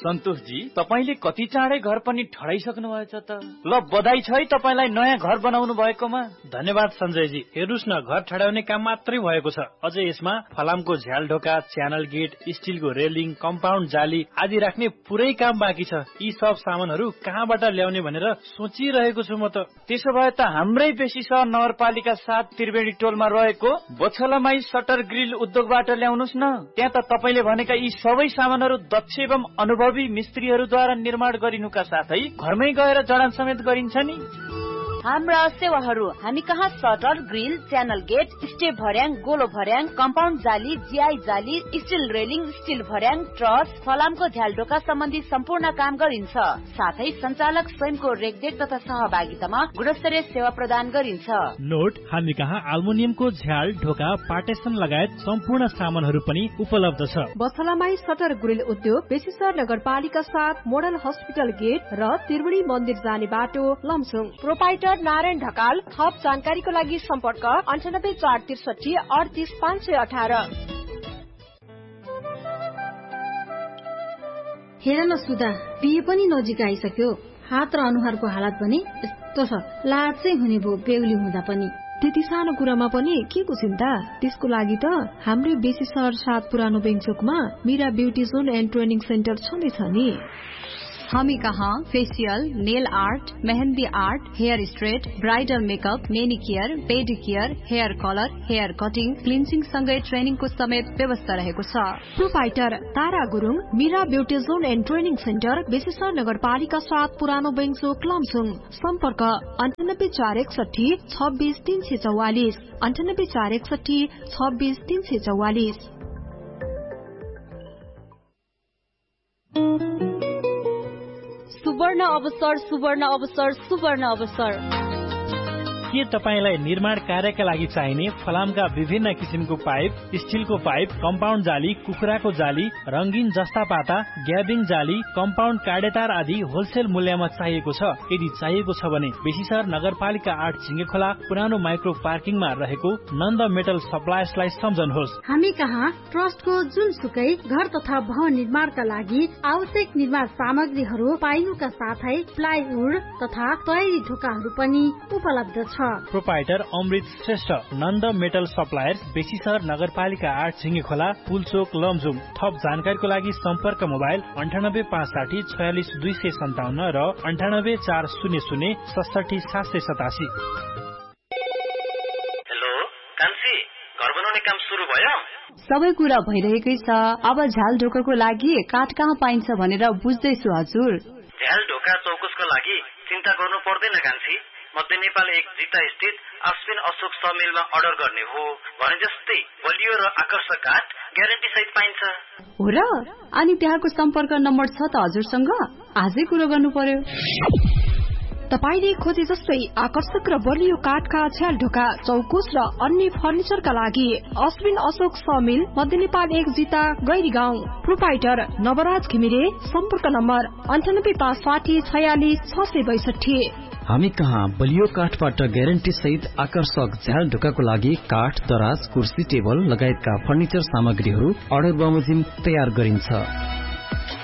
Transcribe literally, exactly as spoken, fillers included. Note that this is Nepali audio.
सन्तोषजी, तपाईले कति चाँडै घर पनि ठडाइसक्नु भएछ त। ल बधाई छ है तपाईलाई नयाँ घर बनाउनु भएकोमा। धन्यवाद सञ्जयजी। हेर्नुस् न, घर ठडाउने काम मात्रै भएको छ, अझै यसमा फलामको झ्याल ढोका, च्यानल गेट, स्टिलको रेलिङ, कम्पाउन्ड जाली आदि राख्ने पुरै काम बाँकी छ। यी सब सामानहरू कहाँबाट ल्याउने भनेर सोचिरहेको छु म त। त्यसो भए त हाम्रै बेसी सहर नगरपालिका सात त्रिवेणी टोलमा रहेको बछलामाई सटर ग्रिल उद्योगबाट ल्याउनुस् न। त्यहाँ त तपाईले भनेका यी सबै सामानहरू दक्ष एवं अनुभवी मिस्त्रीहरूद्वारा निर्माण गरिनुका साथै घरमै गएर जडान समेत गरिन्छ नि। हाम्रा सेवाहरू हामी कहाँ shutter grill, channel get, step भर्याङ, गोलो भर्याङ, कम्पाउन्ड जाली, जिआई जाली, स्टिल रेलिङ, स्टिल भर्याङ, ट्रस, फलामको झ्यालडोका सम्बन्धी सम्पूर्ण काम गरिन्छ। साथै सञ्चालक स्वयंको रेखदेख तथा सहभागितामा गुणस्तरीय सेवा प्रदान गरिन्छ। नोट, हामी कहाँ अल्मुनियमको झ्याल ढोका, पार्टेसन लगायत सम्पूर्ण सामानहरू पनि उपलब्ध छ। बछलामाई सटर ग्रिल उद्योग, बेसीसर नगरपालिका साथ, मोडल हस्पिटल गेट र त्रिवेणी मन्दिर जाने बाटो, लमसुङ। प्रोपाइटर नारायण ढकाल। थप जानकारीको लागि सम्पर्क अन्ठानब्बे चार त्रिसठी अडतिस पाँच सय अठार। हेर न सुधा, बिहे पनि नजिक आइसक्यो। हात र अनुहारको हालत पनि यस्तो छ, लाज चाहिँ हुने भयो बेहुली हुँदा पनि। त्यति सानो कुरामा पनि के को चिन्ता? त्यसको लागि त हाम्रै बेसी सहर सात पुरानो बेङचोकमा Meera beauty John and training centre छँदैछ नि। हामी कहाँ facial, nail art, mehndi art, hair straight, bridal makeup, मेनिकियर, पेडिकियर, hair colour, hair cutting, cleansing सँगै ट्रेनिङको समेत व्यवस्था रहेको छ। Proprietor Tara Gurung, Meera beauty John and training centre, बेसीसर नगरपालिका सात पुरानो बेङचोक, लमसुङ। सम्पर्क अन्ठानब्बे चार एकसठी छब्बीस तीन सय चौवालिस, अन्ठानब्बे चार एकसठी छब्बीस तीन सय चौवालिस। सुवर्ण अवसर, सुवर्ण अवसर, सुवर्ण अवसर। के तपाईलाई निर्माण कार्यका लागि चाहिने फलामका विभिन्न किसिमको पाइप, स्टिलको पाइप, कम्पाउन्ड जाली, कुखुराको जाली, रंगीन जस्ता पाता, ग्याबिङ जाली, कम्पाउन्ड काडेतार आदि होलसेल मूल्यमा चाहिएको छ? यदि चाहिएको छ भने बेसीसर नगरपालिका आठ झिङ्गेखोला पुरानो माइक्रो पार्किङमा रहेको नन्द मेटल सप्लायर्सलाई सम्झनुहोस्। हामी कहाँ ट्रस्टको जुनसुकै घर तथा भवन निर्माणका लागि आवश्यक निर्माण सामग्रीहरू पाइनुका साथै प्लाइवुड तथा तयारी ढोकाहरू पनि उपलब्ध छ। प्रोपाइटर अमृत श्रेष्ठ, नन्द मेटल सप्लायर्स, बेसीसर नगरपालिका आठ झिङ्गेखोला, पुलचोक, लमजुङ। थप जानकारीको लागि सम्पर्क मोबाइल अन्ठानब्बे पाँच साठी छयालिस दुई सय सन्ताउन्न र अन्ठानब्बे चार शून्य शून्य सडसठी सात सय सतासी। हेलो कान्छी, घर बनाउने काम सुरु भयो? सबै कुरा भइरहेकै छ। अब झ्याल ढोकाको लागि काठ कहाँ पाइन्छ भनेर बुझ्दैछु हजुर। झ्याल ढोका चौकुसको लागि चिन्ता गर्नु पर्दैन कान्छी। मध्य नेपाल एक जिता स्थित अश्विन अशोक समिलमा अर्डर गर्ने हो भने जस्तै बलियो र आकर्षक काठ ग्यारेन्टी सहित पाइन्छ। हो र? अनि त्यहाँको सम्पर्क नम्बर छ त हजुरसँग? आजै कुरो गर्नु पर्यो। तपाईले खोजे जस्तै आकर्षक र बलियो काठका झ्याल ढोका, चौकुस र अन्य फर्निचरका लागि अश्विन अशोक समिल, मध्य नेपाल एक जिता, गैरी गाउँ। प्रोपाइटर नवराज घिमिरे। सम्पर्क नम्बर अन्ठानब्बे पाँच साठी छयालिस छ सय बैसठी। हामी कहाँ बलियो काठबाट ग्यारेन्टी सहित आकर्षक झ्याल ढोकाको लागि काठ, दराज, कुर्सी, टेबल लगायतका फर्निचर सामग्रीहरू अर्डर बमोजिम तयार गरिन्छ।